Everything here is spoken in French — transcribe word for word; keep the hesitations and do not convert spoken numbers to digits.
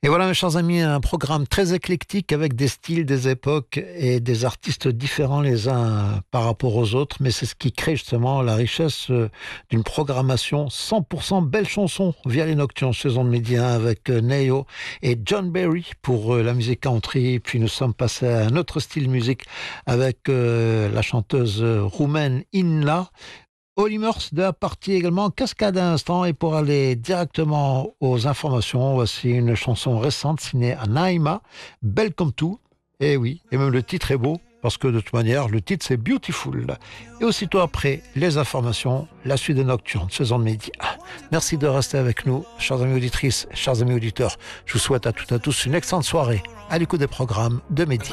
Et voilà, mes chers amis, un programme très éclectique avec des styles, des époques et des artistes différents les uns par rapport aux autres. Mais c'est ce qui crée justement la richesse euh, d'une programmation cent pour cent belle chanson via les Nocturnes saison de midi un avec euh, Neo et John Berry pour euh, la musique country. Puis nous sommes passés à un autre style de musique avec euh, la chanteuse euh, roumaine Inla. Holly Murs de la partie également Cascade à l'instant. Et pour aller directement aux informations, voici une chanson récente signée à Naïma, Belle comme tout. Et oui, et même le titre est beau, parce que de toute manière, le titre c'est Beautiful. Et aussitôt après, les informations, la suite des Nocturnes, saison de midi. Merci de rester avec nous, chers amis auditrices, chers amis auditeurs. Je vous souhaite à toutes et à tous une excellente soirée à l'écoute des programmes de midi.